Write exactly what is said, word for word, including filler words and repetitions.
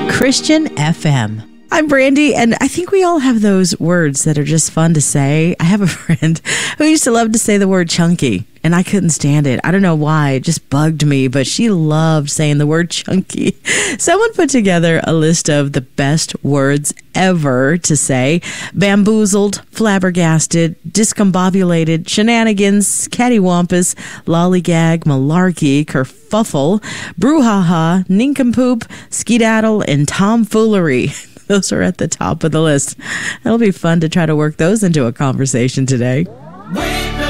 Christian F M. I'm Brandy, and I think we all have those words that are just fun to say. I have a friend who used to love to say the word chunky, and I couldn't stand it. I don't know why. It just bugged me, but she loved saying the word chunky. Someone put together a list of the best words ever to say: bamboozled, flabbergasted, discombobulated, shenanigans, cattywampus, lollygag, malarkey, kerfuffle, brouhaha, nincompoop, skedaddle, and tomfoolery. Those are at the top of the list. It'll be fun to try to work those into a conversation today.